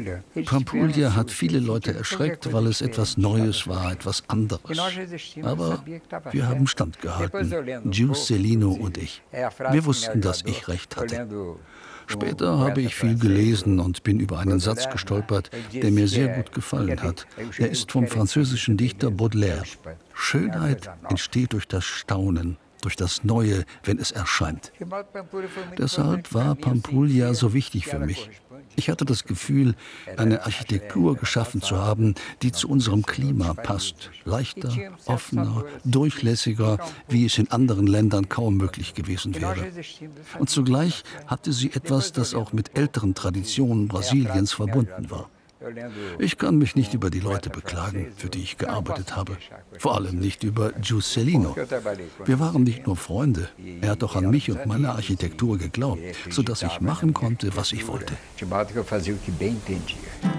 Pampulha hat viele Leute erschreckt, weil es etwas Neues war, etwas anderes. Aber wir haben standgehalten, Juscelino und ich. Wir wussten, dass ich recht hatte. Später habe ich viel gelesen und bin über einen Satz gestolpert, der mir sehr gut gefallen hat. Er ist vom französischen Dichter Baudelaire. Schönheit entsteht durch das Staunen, durch das Neue, wenn es erscheint. Deshalb war Pampulha so wichtig für mich. Ich hatte das Gefühl, eine Architektur geschaffen zu haben, die zu unserem Klima passt. Leichter, offener, durchlässiger, wie es in anderen Ländern kaum möglich gewesen wäre. Und zugleich hatte sie etwas, das auch mit älteren Traditionen Brasiliens verbunden war. Ich kann mich nicht über die Leute beklagen, für die ich gearbeitet habe. Vor allem nicht über Juscelino. Wir waren nicht nur Freunde. Er hat auch an mich und meine Architektur geglaubt, sodass ich machen konnte, was ich wollte.